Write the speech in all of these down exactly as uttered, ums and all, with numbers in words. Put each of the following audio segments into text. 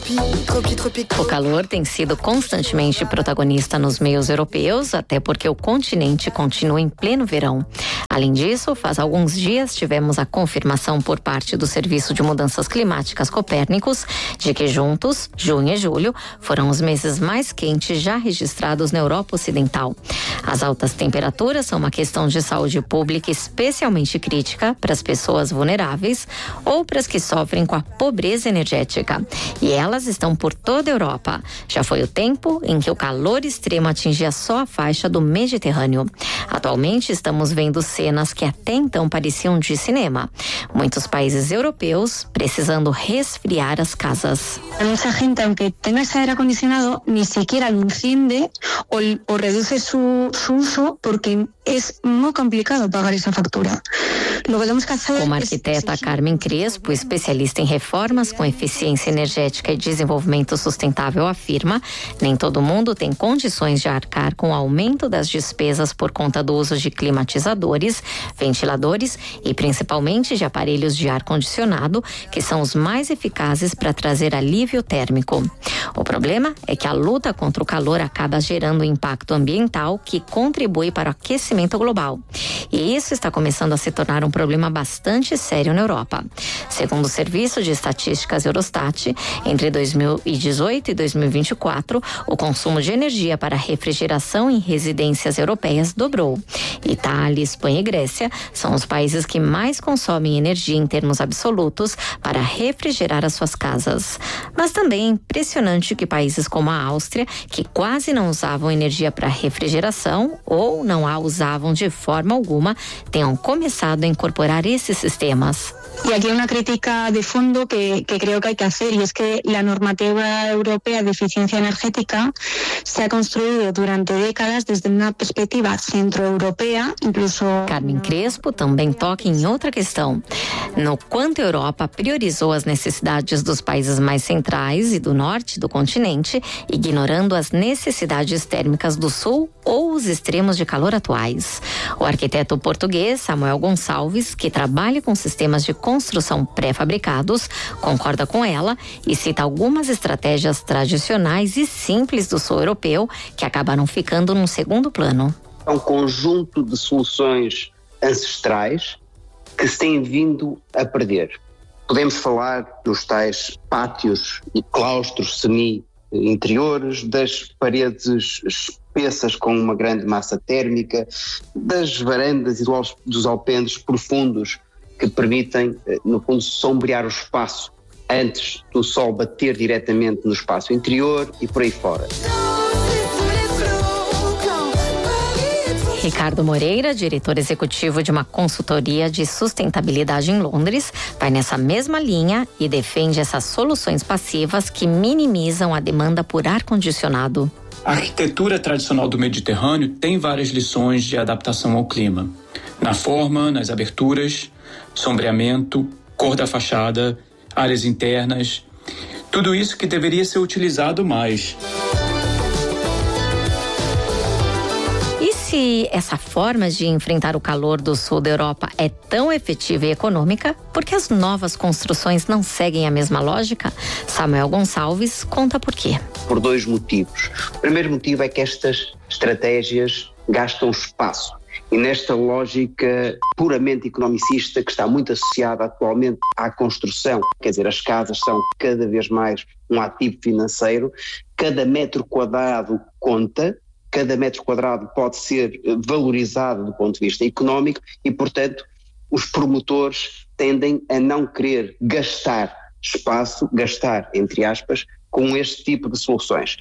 O calor tem sido constantemente protagonista nos meios europeus, até porque o continente continua em pleno verão. Além disso, faz alguns dias tivemos a confirmação por parte do Serviço de Mudanças Climáticas Copérnicos de que juntos, junho e julho, foram os meses mais quentes já registrados na Europa Ocidental. As altas temperaturas são uma questão de saúde pública especialmente crítica para as pessoas vulneráveis ou para as que sofrem com a pobreza energética. E elas estão por toda a Europa. Já foi o tempo em que o calor extremo atingia só a faixa do Mediterrâneo. Atualmente estamos vendo cenas que até então pareciam de cinema. Muitos países europeus precisando resfriar as casas. Mucha gente, aunque tenga ese aire acondicionado, ni siquiera lo enciende o, o reduce su, su uso porque es muy complicado pagar esa factura. Lo que tenemos que hacer. Como a arquiteta Carmen Crespo, especialista em reformas com eficiência energética e desenvolvimento sustentável, afirma: nem todo mundo tem condições de arcar com o aumento das despesas por conta do uso de climatizadores, ventiladores e principalmente de aparelhos de ar-condicionado, que são os mais eficazes para trazer alívio térmico. O problema é que a luta contra o calor acaba gerando um impacto ambiental que contribui para o aquecimento global. E isso está começando a se tornar um problema bastante sério na Europa. Segundo o Serviço de Estatísticas Eurostat, entre dois mil e dezoito e dois mil e vinte e quatro, o consumo de energia para refrigeração em residências europeias dobrou. Itália, Espanha e Grécia são os países que mais consomem energia em termos absolutos para refrigerar as suas casas. Mas também é impressionante que países como a Áustria, que quase não usavam energia para refrigeração ou não a usavam de forma alguma, tenham começado a incorporar esses sistemas. Y aquí hay una crítica de fondo que, que creo que hay que hacer, y es que la normativa europea de eficiencia energética se ha construido durante décadas desde una perspectiva centroeuropea, incluso... Carmen Crespo também toca em outra questão. No quanto a Europa priorizou as necessidades dos países mais centrais e do norte do continente, ignorando as necessidades térmicas do sul ou os extremos de calor atuais. O arquiteto português Samuel Gonçalves, que trabalha com sistemas de construção pré-fabricados, concorda com ela e cita algumas estratégias tradicionais e simples do sul europeu que acabaram ficando num segundo plano. É um conjunto de soluções ancestrais que se têm vindo a perder. Podemos falar dos tais pátios e claustros semi-interiores, das paredes espessas com uma grande massa térmica, das varandas e dos alpendres profundos que permitem, no fundo, sombrear o espaço antes do sol bater diretamente no espaço interior e por aí fora. Ricardo Moreira, diretor executivo de uma consultoria de sustentabilidade em Londres, vai nessa mesma linha e defende essas soluções passivas que minimizam a demanda por ar-condicionado. A arquitetura tradicional do Mediterrâneo tem várias lições de adaptação ao clima. Na forma, nas aberturas, sombreamento, cor da fachada, áreas internas, tudo isso que deveria ser utilizado mais. E se essa forma de enfrentar o calor do sul da Europa é tão efetiva e econômica, por que as novas construções não seguem a mesma lógica? Samuel Gonçalves conta por quê. Por dois motivos. O primeiro motivo é que estas estratégias gastam espaço. E nesta lógica puramente economicista que está muito associada atualmente à construção, quer dizer, as casas são cada vez mais um ativo financeiro, cada metro quadrado conta, cada metro quadrado pode ser valorizado do ponto de vista económico e, portanto, os promotores tendem a não querer gastar espaço, gastar, entre aspas, com este tipo de soluções.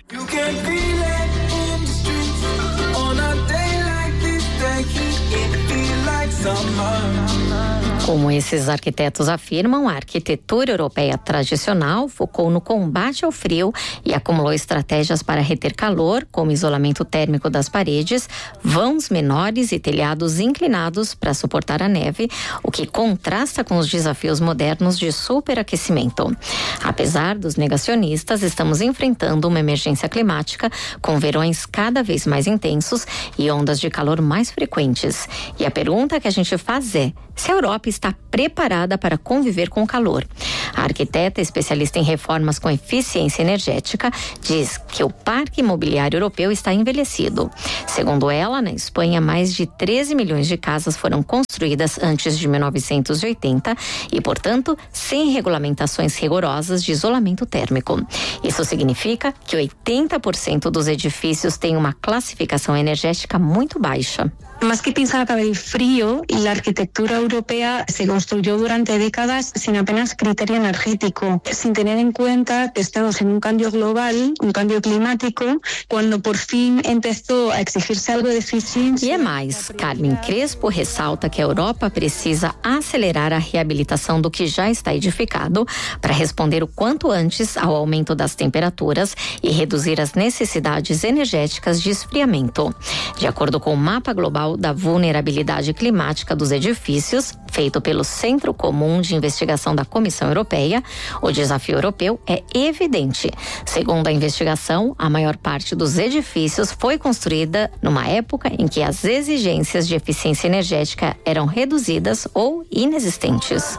Como esses arquitetos afirmam, a arquitetura europeia tradicional focou no combate ao frio e acumulou estratégias para reter calor, como isolamento térmico das paredes, vãos menores e telhados inclinados para suportar a neve, o que contrasta com os desafios modernos de superaquecimento. Apesar dos negacionistas, estamos enfrentando uma emergência climática com verões cada vez mais intensos e ondas de calor mais frequentes. E a pergunta que a gente faz é: se a Europa está preparada para conviver com o calor. A arquiteta, especialista em reformas com eficiência energética, diz que o parque imobiliário europeu está envelhecido. Segundo ela, na Espanha, mais de treze milhões de casas foram construídas antes de mil novecentos e oitenta e, portanto, sem regulamentações rigorosas de isolamento térmico. Isso significa que oitenta por cento dos edifícios têm uma classificação energética muito baixa. Más que pensar acabar el frío, la arquitectura europea se construyó durante décadas sin apenas criterio energético, sin tener en cuenta que estamos en un cambio global, un cambio climático, cuando por fin empezó a exigirse algo de eficiencia. E é mais, Carmen Crespo ressalta que a Europa precisa acelerar a reabilitação do que já está edificado para responder o quanto antes ao aumento das temperaturas e reduzir as necessidades energéticas de esfriamento. De acordo com o mapa global da vulnerabilidade climática dos edifícios, feito pelo Centro Comum de Investigação da Comissão Europeia, o desafio europeu é evidente. Segundo a investigação, a maior parte dos edifícios foi construída numa época em que as exigências de eficiência energética eram reduzidas ou inexistentes.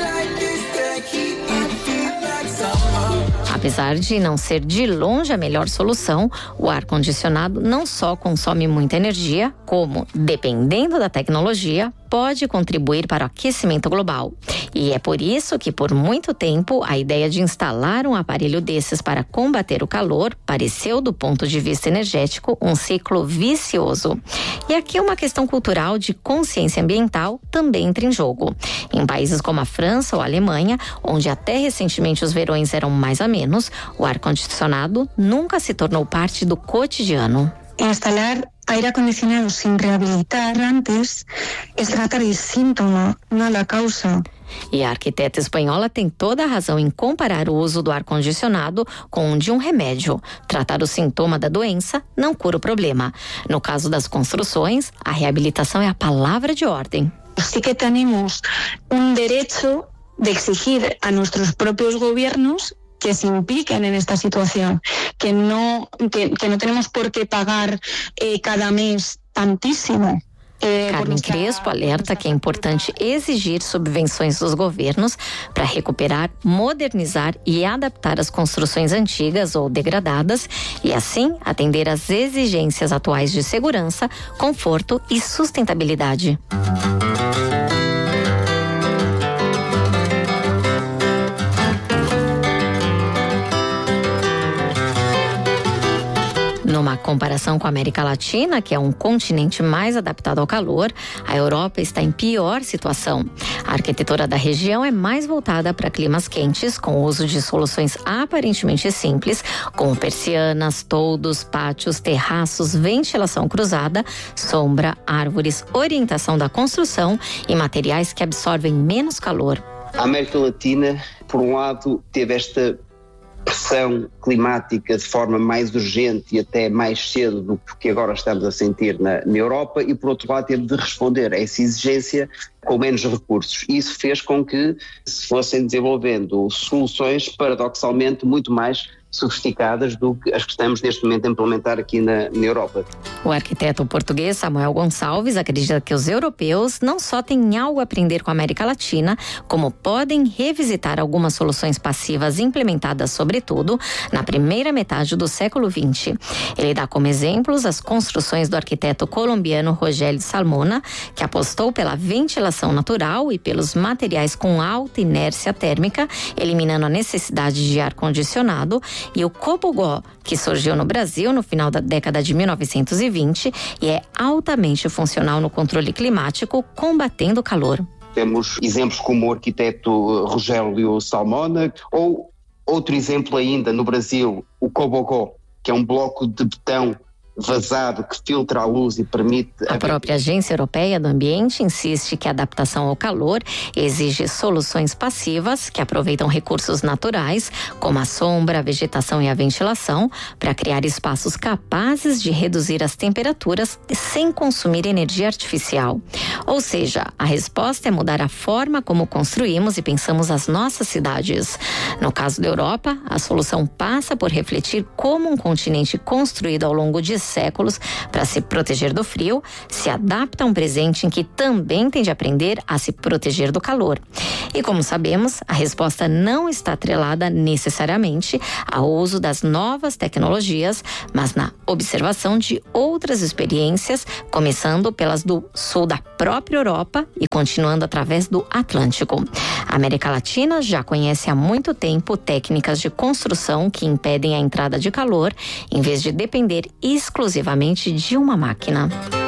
Apesar de não ser de longe a melhor solução, o ar-condicionado não só consome muita energia, como, dependendo da tecnologia, pode contribuir para o aquecimento global. E é por isso que, por muito tempo, a ideia de instalar um aparelho desses para combater o calor pareceu, do ponto de vista energético, um ciclo vicioso. E aqui uma questão cultural de consciência ambiental também entra em jogo. Em países como a França ou a Alemanha, onde até recentemente os verões eram mais amenos, o ar-condicionado nunca se tornou parte do cotidiano. Instalar aire acondicionado sin rehabilitar antes es tratar el síntoma, no la causa. E a arquiteta espanhola tem toda a razão em comparar o uso do ar-condicionado com o de um remédio. Tratar o sintoma da doença não cura o problema. No caso das construções, a reabilitação é a palavra de ordem. Sí que tenemos un derecho de exigir a nuestros propios gobiernos que se impliquen en esta situación, que no, que, que no tenemos por qué pagar eh, cada mes tantíssimo. Carmen Crespo alerta que é importante exigir subvenções dos governos para recuperar, modernizar e adaptar as construções antigas ou degradadas e, assim, atender às exigências atuais de segurança, conforto e sustentabilidade. Numa comparação com a América Latina, que é um continente mais adaptado ao calor, a Europa está em pior situação. A arquitetura da região é mais voltada para climas quentes, com o uso de soluções aparentemente simples, como persianas, toldos, pátios, terraços, ventilação cruzada, sombra, árvores, orientação da construção e materiais que absorvem menos calor. A América Latina, por um lado, teve esta pressão climática de forma mais urgente e até mais cedo do que agora estamos a sentir na, na Europa, e por outro lado teve de responder a essa exigência com menos recursos. Isso fez com que se fossem desenvolvendo soluções paradoxalmente muito mais sofisticadas do que as que estamos neste momento a implementar aqui na, na Europa. O arquiteto português Samuel Gonçalves acredita que os europeus não só têm algo a aprender com a América Latina, como podem revisitar algumas soluções passivas implementadas, sobretudo, na primeira metade do século vinte. Ele dá como exemplos as construções do arquiteto colombiano Rogério Salmona, que apostou pela ventilação natural e pelos materiais com alta inércia térmica, eliminando a necessidade de ar-condicionado, e o Cobogó, que surgiu no Brasil no final da década de mil novecentos e vinte e é altamente funcional no controle climático, combatendo o calor. Temos exemplos como o arquiteto Rogério Salmona, ou outro exemplo ainda no Brasil, o Cobogó, que é um bloco de betão vazado que filtra a luz e permite... A própria Agência Europeia do Ambiente insiste que a adaptação ao calor exige soluções passivas que aproveitam recursos naturais, como a sombra, a vegetação e a ventilação, para criar espaços capazes de reduzir as temperaturas sem consumir energia artificial. Ou seja, a resposta é mudar a forma como construímos e pensamos as nossas cidades. No caso da Europa, a solução passa por refletir como um continente construído ao longo de séculos para se proteger do frio, se adapta a um presente em que também tem de aprender a se proteger do calor. E como sabemos, a resposta não está atrelada necessariamente ao uso das novas tecnologias, mas na observação de outras experiências, começando pelas do sul da própria Europa e continuando através do Atlântico. A América Latina já conhece há muito tempo técnicas de construção que impedem a entrada de calor, em vez de depender exclusivamente de uma máquina.